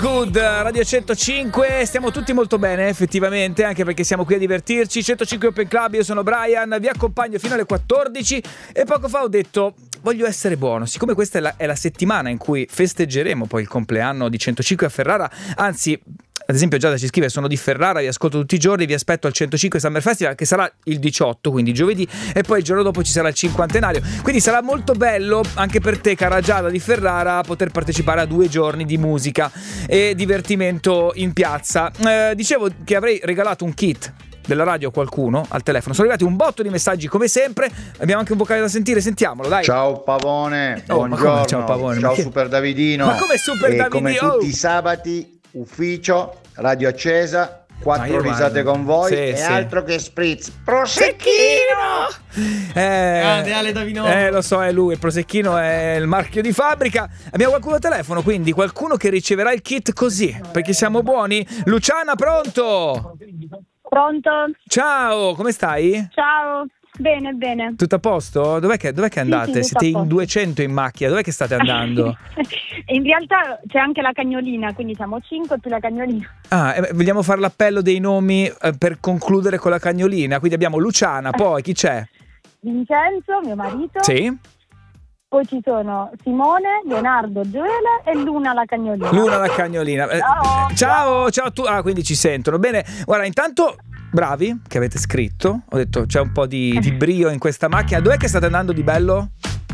Good, Radio 105, stiamo tutti molto bene effettivamente, anche perché siamo qui a divertirci. 105 Open Club, io sono Brian, vi accompagno fino alle 14 e poco fa ho detto voglio essere buono, siccome questa è la settimana in cui festeggeremo poi il compleanno di 105 a Ferrara, anzi ad esempio Giada ci scrive sono di Ferrara, vi ascolto tutti i giorni, vi aspetto al 105 Summer Festival che sarà il 18, quindi giovedì, e poi il giorno dopo ci sarà il cinquantenario, quindi sarà molto bello anche per te cara Giada di Ferrara poter partecipare a 2 giorni di musica e divertimento in piazza. Dicevo che avrei regalato un kit della radio a qualcuno al telefono, sono arrivati un botto di messaggi come sempre, abbiamo anche un vocale da sentire, sentiamolo dai. Ciao Pavone, buongiorno. Ma come, ciao Pavone, ciao Super Davidino. Ma come Super Davidino? Come tutti i sabati, ufficio, radio accesa, 4 risate con voi e altro che spritz. Prosecchino! Grande Ale Davino. Lo so, è lui, il prosecchino è il marchio di fabbrica. Abbiamo qualcuno al telefono, quindi qualcuno che riceverà il kit così, perché siamo buoni. Luciana, pronto? Pronto? Ciao, come stai? Ciao, bene, bene. Tutto a posto? Dov'è che andate? Sì, Siete in 200 in macchina, dov'è che state andando? In realtà c'è anche la cagnolina, quindi siamo 5 più la cagnolina. Vogliamo fare l'appello dei nomi per concludere con la cagnolina, quindi abbiamo Luciana, poi chi c'è? Vincenzo, mio marito. Sì. Poi ci sono Simone, Leonardo, Gioele e Luna la cagnolina. Luna la cagnolina. Ciao a tu. Quindi ci sentono. Bene, guarda, intanto bravi che avete scritto. Ho detto c'è un po' di brio in questa macchina. Dov'è che state andando di bello?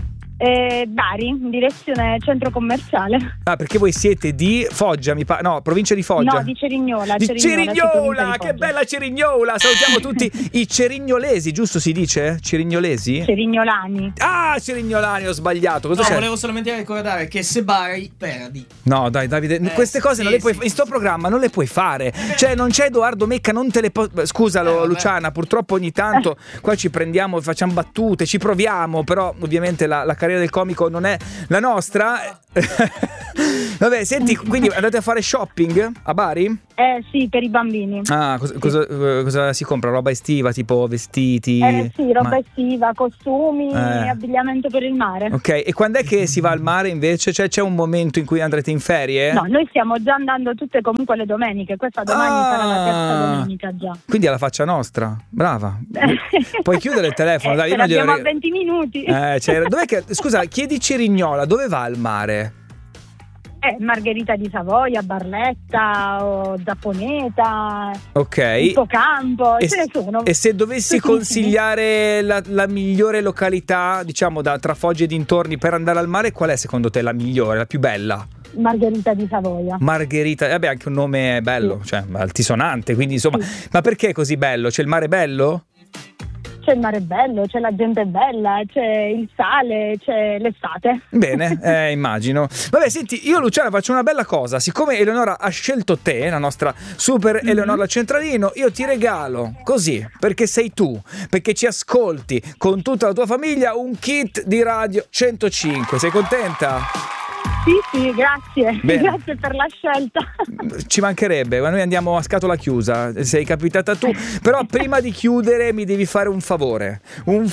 Bari, in direzione centro commerciale. Perché voi siete di Foggia, no, provincia di Foggia. No, di Cerignola. Di Cerignola, che bella Cerignola. Salutiamo tutti i cerignolesi, giusto si dice? Cerignolesi? Cerignolani. Cerignolani, ho sbagliato. Cosa c'è? Volevo solamente ricordare che se Bari perdi. No, dai Davide, queste cose non le puoi in sto programma non le puoi fare. Cioè non c'è Edoardo Mecca, non te le scusalo Luciana, purtroppo ogni tanto qua ci prendiamo, facciamo battute, ci proviamo, però ovviamente la carriera del comico non è la nostra. Vabbè, senti, quindi andate a fare shopping a Bari? Sì, per i bambini. Cosa si compra? Roba estiva, tipo vestiti? Sì, roba estiva, costumi, abbigliamento per il mare. Ok, e quando è che si va al mare invece? Cioè c'è un momento in cui andrete in ferie? No, noi stiamo già andando tutte comunque le domeniche, questa domani sarà la terza domenica già. Quindi alla faccia nostra, brava. Puoi chiudere il telefono, dai. Abbiamo a 20 minuti. Dov'è che, scusa, chiedi Cerignola, dove va al mare? Margherita di Savoia, Barletta o Zapponeta, ok, Ippocampo, ce ne sono. E se dovessi consigliare la migliore località, diciamo tra Foggia e dintorni per andare al mare, qual è secondo te la migliore, la più bella? Margherita di Savoia. Margherita, vabbè, anche un nome bello, cioè altisonante, quindi insomma, ma perché è così bello? C'è il mare bello? C'è il mare bello, c'è la gente bella, c'è il sale, c'è l'estate. Bene, immagino. Vabbè, senti, io Luciana faccio una bella cosa. Siccome Eleonora ha scelto te, la nostra super Eleonora Centralino, io ti regalo così, perché sei tu, perché ci ascolti con tutta la tua famiglia, un kit di Radio 105. Sei contenta? Sì, grazie. Bene. Grazie per la scelta. Ci mancherebbe, ma noi andiamo a scatola chiusa, sei capitata tu. Però prima di chiudere mi devi fare un favore, un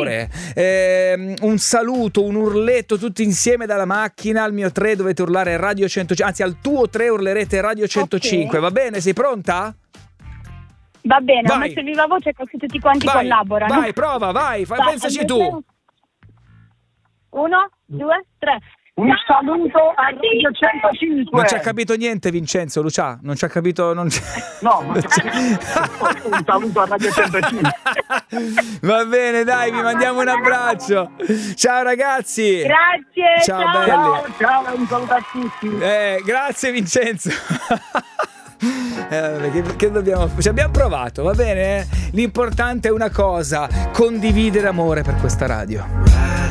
saluto, un urletto tutti insieme dalla macchina al mio 3 dovete urlare Radio 105, anzi al tuo 3 urlerete Radio 105, okay. Va bene? Sei pronta? Va bene, ho messo viva voce così tutti quanti collaborano. Vai, prova, vai, pensaci tu. 1, 2, 3. Un saluto a Radio 105. Non ci ha capito niente Vincenzo, Lucia, non ci ha capito, No, ma un saluto a Radio 105. Va bene, dai, vi mandiamo un abbraccio. Ciao ragazzi. Grazie. Ciao belli. Ciao, un saluto a tutti. Grazie Vincenzo. Che dobbiamo? Ci abbiamo provato, va bene? L'importante è una cosa: condividere amore per questa radio.